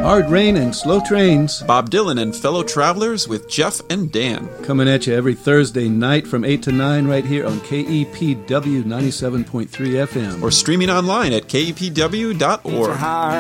Hard Rain and Slow Trains. Bob Dylan and Fellow Travelers with Jeff and Dan. Coming at you every Thursday night from 8 to 9 right here on KEPW 97.3 FM. Or streaming online at kepw.org.